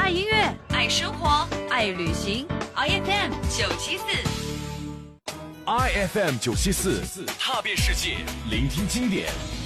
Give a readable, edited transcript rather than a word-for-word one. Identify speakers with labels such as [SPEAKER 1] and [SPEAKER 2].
[SPEAKER 1] 爱音乐，
[SPEAKER 2] 爱生活，
[SPEAKER 1] 爱旅行。
[SPEAKER 2] IFM 974。
[SPEAKER 3] IFM 974，踏遍世界，聆听经典。